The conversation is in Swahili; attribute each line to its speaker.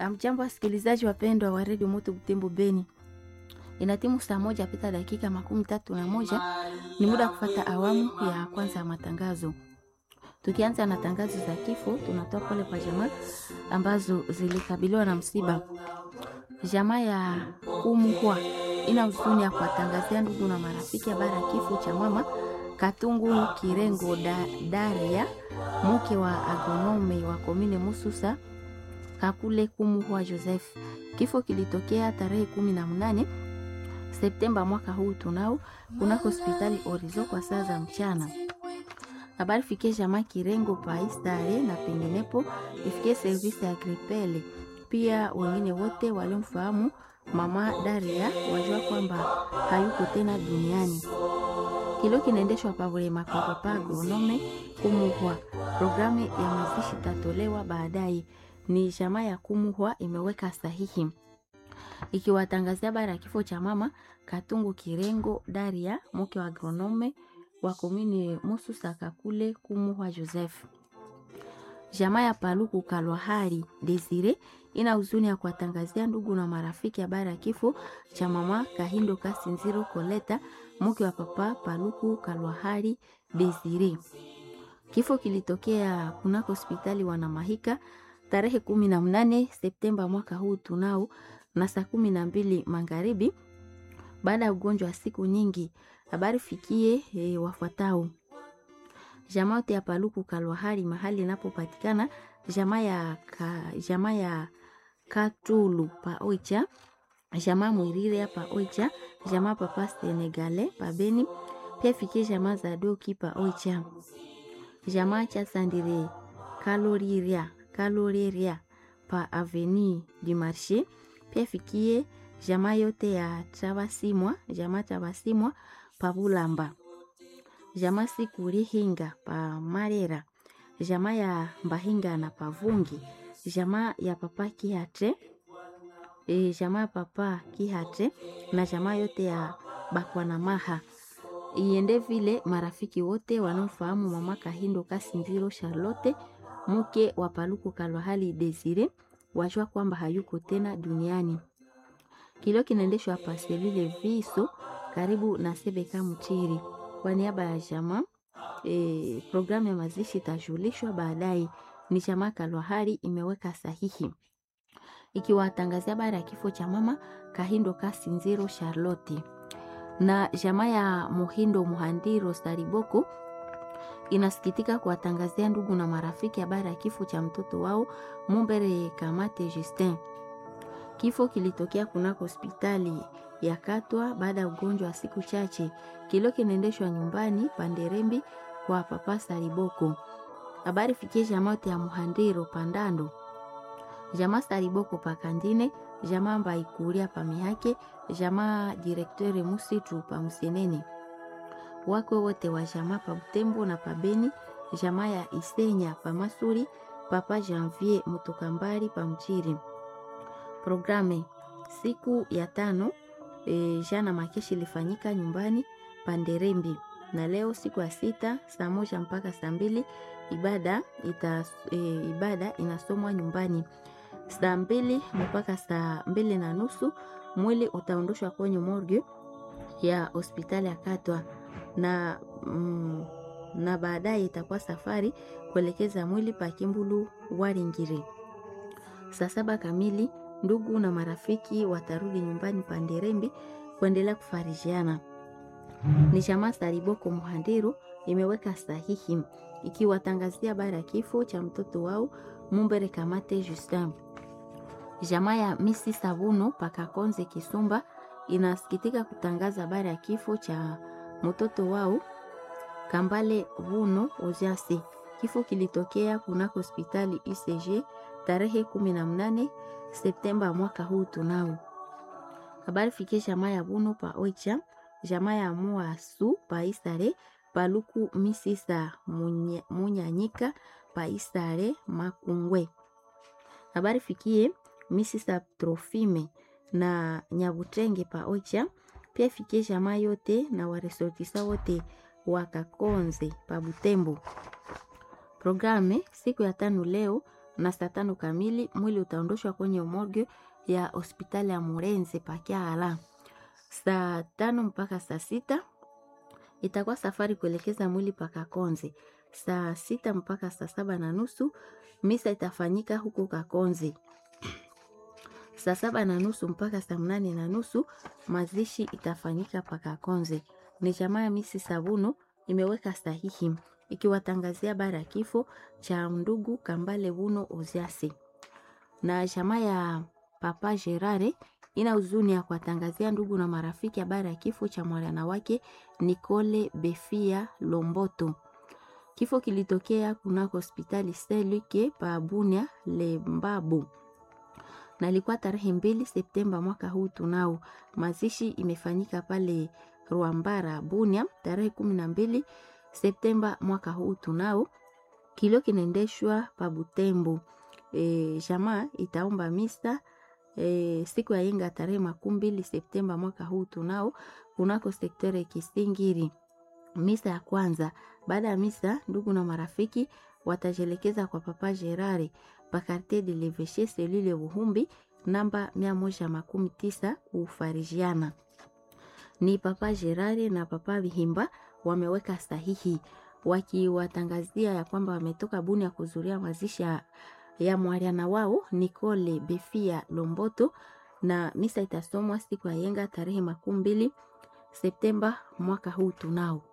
Speaker 1: Amjambo wasikilizaji wapendwa wa Radio Moto Butembo Beni. Inatimu saa moja pita dakika 31. Ni muda kufuata awamu ya kwanza ya matangazo. Tukianza na tangazo za kifo, tunatoa pole kwa jamaa ambazo zilikabiliwa na msiba. Jamaa ya Kumuhwa ina huzuni ya kuwatangazia ndugu na marafiki habari ya kifo cha mama Katungu Kirengo Daria, mke wa agronome wa komine Mususa Kakule Kumuhwa Joseph. Kifo kilitokea tarehe 18 Septemba mwaka huu tunao kunako hospitali Orizo kwa saa za mchana. Habari fikie jamaa Kirengo Paistare na penginepo ifikie service ya Gripele. Pia wengine wote waliomfahamu mama Daria wajua kwamba hayuko tena duniani. Kilo kinaendeshwa Pavulema kwa papa agronome Kumuhwa. Programu ya mazishi tatolewa baadaye. Ni jamaa ya Kumuhwa imeweka sahihi ikiwatangazia habari ya kifo cha mama Katungu Kirengo Daria, mke wa agronome wa komini Mususa Kakule Kumuhwa Joseph. Jamaa ya Paluku Kalwahari Desire ina huzuni ya kuwatangazia ndugu na marafiki habari ya kifo cha mama Kahindo Kasinziro Koleta, mke wa papa Paluku Kalwahari Desire. Kifo kilitokea kunako hospitali Wanamahika tarehe 18 Septemba mwaka huu tunao na saa 12 magharibi baada ya ugonjwa wa siku nyingi. Habari fikie wafuatao: jamaa yote ya Paluku Kalwahari mahali inapopatikana, jamaa ya Katulu pa Oicha, jamaa Mwirire pa Oicha, jamaa papa Senegale pa Beni, pia fikie jamaa za Doki pa Oicha, jamaa cha Sandire Kaloreria pa Avenue du Marché, pia fikie jamaa yote ya jamaa Tabasimwa pa Bulamba, jamaa Sikurihinga pa Marera, jamaa ya Mbahinga na Pavungi, jamaa ya papa Kihate, jamaa ya papa Kihate na jamaa yote ya Bakwanamaha. Iende vile marafiki wote wanaofahamu mama Kahindo Kasinziro Charlotte, mke wa Paluku Kalwahari Desire, wajua kwamba hayuko tena duniani. Kilio kinaendeshwa hapa Selile Viso karibu na Sebeka Mchiri. Kwa niaba ya jamaa, programu ya mazishi itajulishwa baadaye. Ni jamaa Kalwahari imeweka sahihi ikiwatangazia habari ya kifo cha mama Kahindo Kasinziro Charlotte. Na jamaa ya Muhindo Muhandiro Sariboko inasikitika kuwatangazia ndugu na marafiki habari ya kifo cha mtoto wao Mumbere Kamate Justin. Kifo kilitokea kunako hospitali ya Katwa baada ya ugonjwa wa siku chache. Kilo kinaendeshwa nyumbani Panderembi kwa papa Sariboko. Habari fikie jamaa yote ya Muhandiro Pandando, jamaa Sariboko Pakandine, jamaa Mbaikuria pa Mihake, jamaa Direktore Musitu pa Msenene, wako wote wa jamaa pa Butembo na pa Beni, jamaa ya Isenya pa Masuri, papa Janvier Mutokambari pa Mchiri. Programe siku ya 5 jana makeshi ilifanyika nyumbani Panderembi, na leo siku ya 6 saa 1 mpaka saa 2 ibada inasomwa nyumbani. Saa 2 mpaka saa 2:30 mwili utaondoshwa kwenye morgue ya hospitali ya Katwa na baadaye itakuwa safari kuelekeza mwili pa Kimbulu Waringiri. Saa 7 kamili ndugu na marafiki watarudi nyumbani Panderembi kuendelea kufarijiana. Ni jamaa Sariboko Muhandiro imeweka sahihi ikiwatangazia habari ya kifo cha mtoto wao Mumbere Kamate Justin. Jamaa ya Misi Sabuno Pakakonze Kisumba inasikitika kutangaza habari ya kifo cha mtoto wao Kambale Vuno Oziasi. Kifo kilitokea kunako hospitali ICG tarehe 18 Septemba mwaka huu tunao. Habari fikie jamaa ya Vuno pa Oicha, jamaa ya Muasu pa Isare, Paluku Misisa Munyanyika pa Isare Makungwe. Habari fikie Misisa Trofime na Nyabutenge pa Oicha, pia fikie jamaa yote na waresortisa wote wakakonze pa Butembo. Programe siku ya 5 leo na saa 5 kamili mwili utaondoshwa kwenye morgue ya hospitali ya Murenze Pakiala. Saa 5 mpaka saa 6 itakuwa safari kuelekeza mwili paka Konzi. Saa 6 mpaka saa 7:30 misa itafanyika huko Kakonzi. Saa 7:30 mpaka saa 8:30 mazishi itafanyika paka Konzi. Ni jamaa ya Misi Sabuno imeweka sahihi ikiwatangazia bara kifo cha ndugu Kambale Buno Oziasi. Na jamaa ya Papa Gerare ina huzuni ya kuwatangazia ndugu na marafiki habari ya kifo cha mwana wake Nicole Befia Lomboto. Kifo kilitokea kunako hospitali Selike pa Bunia Lembabu. Na ilikuwa tarehe 2 Septemba mwaka huu tunao. Mazishi imefanyika pale Ruambara Bunia tarehe 12 Septemba mwaka huu tunao. Kilio kinaendeshwa pa Butembo. Jamaa itaomba misa siku ya yenga tarehe 12 Septemba mwaka huu tunao kunako sektere Kisingiri. Misa ya kwanza. Baada ya misa, ndugu na marafiki watajelekeza kwa Papa Gerare pa Quartier de l'Evêché selile Buhumbi namba 119 kufarijiana. Ni Papa Gerare na Papa Bihimba wameweka sahihi wakiwatangazia ya kwamba wametoka Bunia kuzuria mazishi ya mwariana wao Nicole Befia Lomboto, na misa itasomwa siku ya yenga tarehe 12 Septemba mwaka huu tunao.